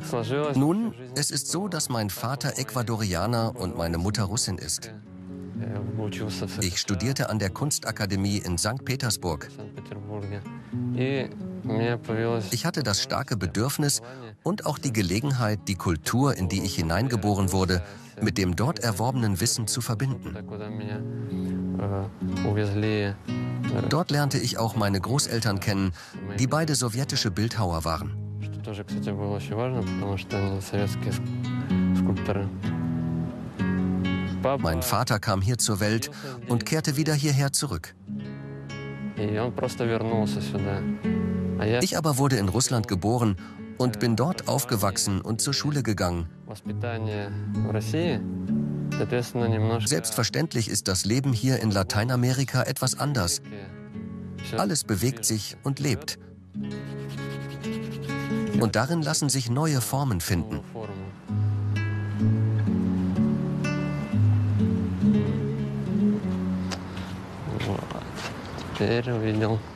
Nun, es ist so, dass mein Vater Ecuadorianer und meine Mutter Russin ist. Ich studierte an der Kunstakademie in St. Petersburg. Ich hatte das starke Bedürfnis und auch die Gelegenheit, die Kultur, in die ich hineingeboren wurde, mit dem dort erworbenen Wissen zu verbinden. Dort lernte ich auch meine Großeltern kennen, die beide sowjetische Bildhauer waren. Mein Vater kam hier zur Welt und kehrte wieder hierher zurück. Ich aber wurde in Russland geboren und bin dort aufgewachsen und zur Schule gegangen. Selbstverständlich ist das Leben hier in Lateinamerika etwas anders. Alles bewegt sich und lebt. Und darin lassen sich neue Formen finden. Теперь увидел.